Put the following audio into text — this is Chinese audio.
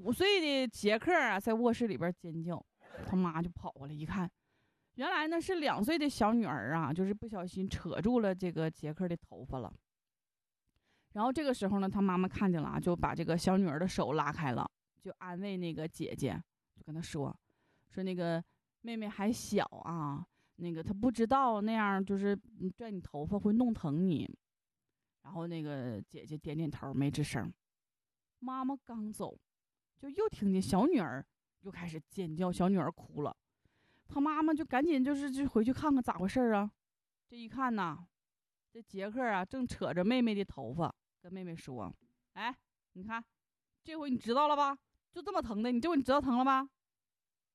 岁的杰克啊，在卧室里边尖叫，他妈就跑过来一看，原来呢是2岁的小女儿啊，就是不小心扯住了这个杰克的头发了。然后这个时候呢，他妈妈看见了啊，就把这个小女儿的手拉开了，就安慰那个姐姐，就跟她说那个妹妹还小啊，那个她不知道那样就是拽你头发会弄疼你。然后那个姐姐点点头，没吱声。妈妈刚走，就又听见小女儿又开始尖叫，小女儿哭了。他妈妈就赶紧就回去看看咋回事啊。这一看呐，这杰克啊正扯着妹妹的头发，跟妹妹说：“哎，你看，这回你知道了吧？就这么疼的，你这回你知道疼了吧？”